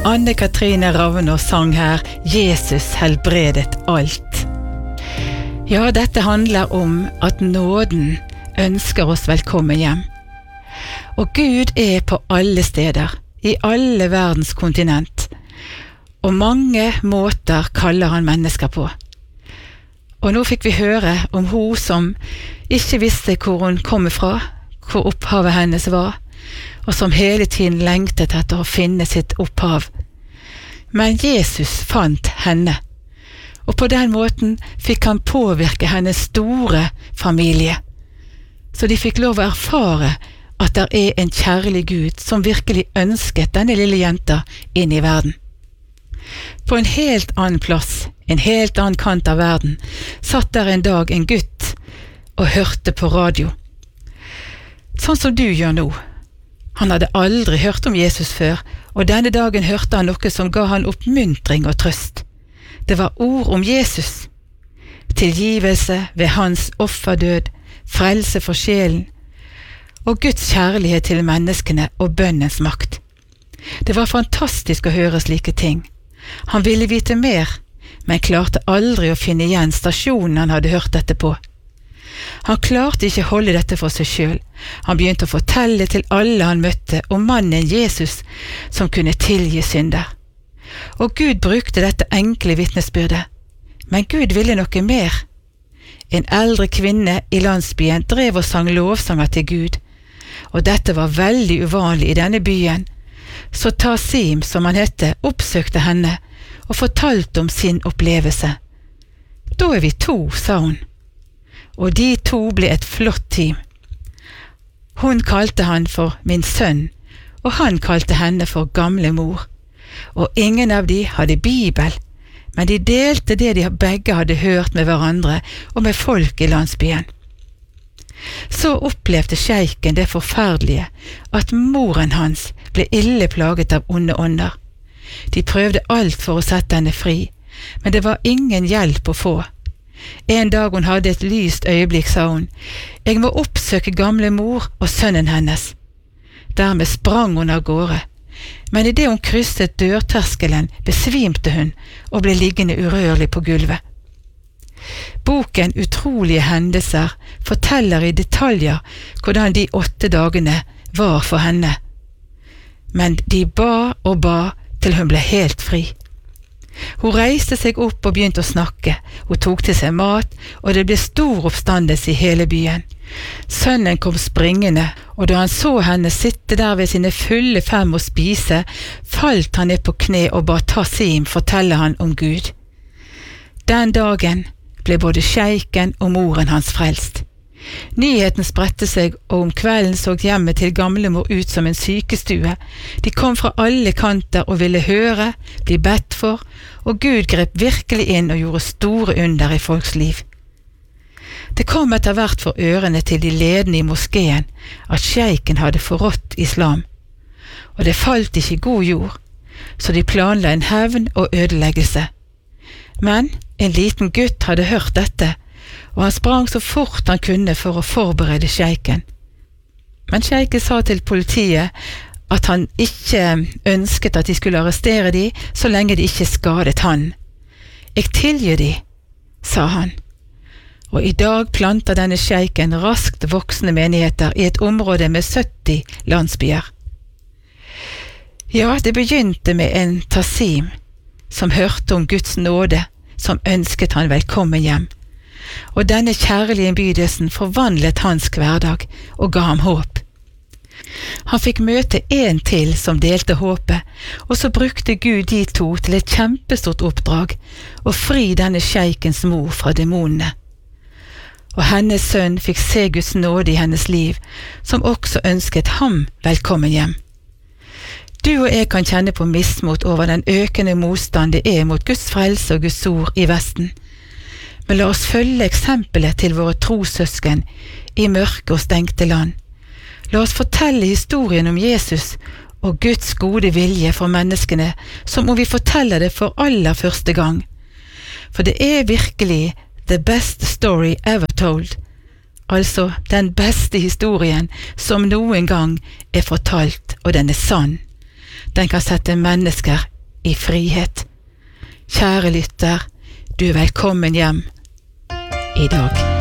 Anne-Katrine Ravnå sang her Jesus helbredet alt. Ja, dette handler om at nåden ønsker oss velkommen hjem. Og Gud på alle steder, i alle verdens kontinent. Og mange måter kaller han mennesker på. Og nå fikk vi høre om hun som ikke visste hvor hun kom fra, hvor opphavet hennes var, og som hele tiden lengtet etter å finne sitt opphav. Men Jesus fant henne, og på den måten fikk han påvirke hennes store familie. Så de fikk lov å erfare at det en kjærlig Gud som virkelig ønsket denne lille jenta inn i verden. På en helt annen plass, en helt annen kant av verden, satt der en dag en gutt og hørte på radio. Sånn som du gjør nå. Han hadde aldri hørt om Jesus før, og denne dagen hørte han noe som ga han oppmuntring og trøst. Det var ord om Jesus. Tilgivelse ved hans offerdød, frelse for sjelen, og Guds kjærlighet til menneskene og bønnens makt. Det var fantastisk å høre slike ting. Han ville vite mer, men klarte aldri å finne igjen stasjonen han hadde hørt dette på. Han klarte ikke holde dette for seg selv. Han begynte å fortelle til alle han møtte om mannen Jesus som kunne tilgi synder. Og Gud brukte dette enkle vitnesbyrdet. Men Gud ville noe mer. En eldre kvinne i landsbyen drev og sang lovsanger til Gud. Og dette var veldig uvanlig i denne byen. Så Tasim, som han hette, oppsøkte henne og fortalte om sin opplevelse. Da vi to, sa hun. Og de to ble et flott team. Hun kalte han for min sønn, og han kalte henne for gamle mor. Og ingen av de hadde Bibel, men de delte det de begge hadde hørt med hverandre og med folk i landsbyen. Så opplevde sjeiken det forferdelige at moren hans ble ille plaget av onde ånder. De prøvde alt for å sette henne fri, men det var ingen hjelp å få. En dag hun hadde et lyst øyeblikk, sa hun, «Jeg må oppsøke gamle mor og sønnen hennes.» Dermed sprang hun av gårde, men i det hun krysset dørterskelen besvimte hun og ble liggende urørlig på gulvet. Boken Utrolige hendelser forteller i detaljer hvordan de 8 dagene var for henne. Men de ba og ba til hun ble helt fri. Hun reiste seg opp og begynte å snakke. Hun tok til seg mat, og det ble stor oppstandelse i hele byen. Sønnen kom springende, og da han så henne sitte der ved sine fulle 5 og spise, falt han ned på kne og ba Tasim fortelle han om Gud. Den dagen ble både sjeiken og moren hans frelst. Nyheten spredte seg, og om kvelden så hjemmet til gamlemor ut som en sykestue. De kom fra alle kanter og ville høre, bli bedt for, og Gud grep virkelig inn og gjorde store under i folks liv. Det kom etter hvert for ørene til de ledende i moskeen at sjeiken hadde forrådt islam, og det falt ikke i god jord, så de planla en hevn og ødeleggelse. Men en liten gutt hadde hørt dette, og han sprang så fort han kunne for å forberede sjeiken. Men sjeiken sa til politiet at han ikke ønsket at de skulle arrestere de så lenge de ikke skadet han. «Jeg tilgir de», sa han. Og i dag planter denne sjeiken raskt voksne menigheter i et område med 70 landsbyer. Ja, det begynte med en Tasim som hørte om Guds nåde, som ønsket han velkommen hjem. Og denne kjærlige innbydelsen forvandlet hans hverdag og ga ham håp. Han fikk møte en til som delte håpet, og så brukte Gud de to til et kjempestort oppdrag, å fri denne sjeikens mor fra demonene. Og hennes sønn fikk se Guds nåde i hennes liv, som også ønsket ham velkommen hjem. Du og jeg kan kjenne på mismot over den økende motstand det mot Guds frelse og Guds ord i Vesten. Men la oss følge eksempelet til våre trossøsken i mørke og stengte land. La oss fortelle historien om Jesus og Guds gode vilje for menneskene, som om vi forteller det for aller første gang. For det virkelig the best story ever told, altså den beste historien som noen gang fortalt, og den sann. Den kan sette mennesker i frihet. Kjære lytter, du er velkommen hjem i dag.